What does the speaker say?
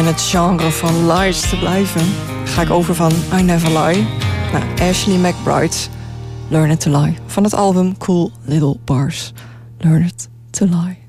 het genre van lies te blijven, ga ik over van I Never Lie naar Ashley McBryde, Learn It to Lie, van het album Cool Little Bars. Learn It to Lie.